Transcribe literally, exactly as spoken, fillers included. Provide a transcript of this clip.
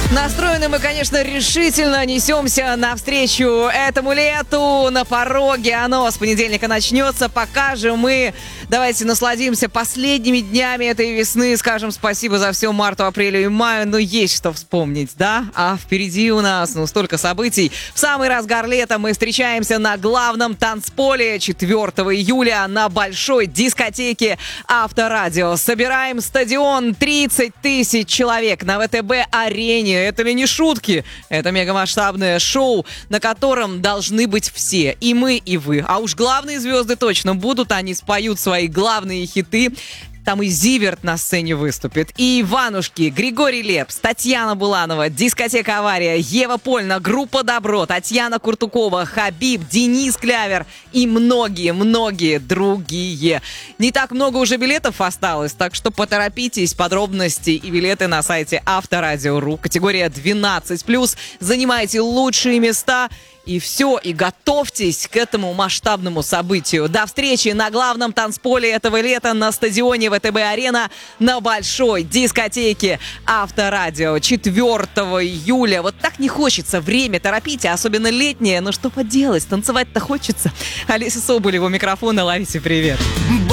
Настроены мы, конечно, решительно несемся навстречу этому лету. На пороге оно с понедельника начнется. Пока же мы давайте насладимся последними днями этой весны. Скажем спасибо за все марту, апрелю и маю. Но есть что вспомнить, да? А впереди у нас ну столько событий. В самый разгар лета мы встречаемся на главном танцполе четвёртого июля на большой дискотеке Авторадио. Собираем стадион тридцать тысяч человек на ВТБ-арене. Это ли не шутки? Это мегамасштабное шоу, на котором должны быть все. И мы, и вы. А уж главные звезды точно будут. Они споют свои главные хиты. Там и Зиверт на сцене выступит, и Иванушки, Григорий Лепс, Татьяна Буланова, дискотека «Авария», Ева Польна, группа «Добро», Татьяна Куртукова, Хабиб, Денис Клявер и многие-многие другие. Не так много уже билетов осталось, так что поторопитесь. Подробности и билеты на сайте авторадио точка ру. Категория двенадцать плюс. Занимайте лучшие места. И все, и готовьтесь к этому масштабному событию. До встречи на главном танцполе этого лета на стадионе ВТБ-арена на большой дискотеке Авторадио четвёртого июля. Вот так не хочется. Время торопите, особенно летнее. Но что поделать, танцевать-то хочется. Олеся Соболева, микрофона, ловите привет.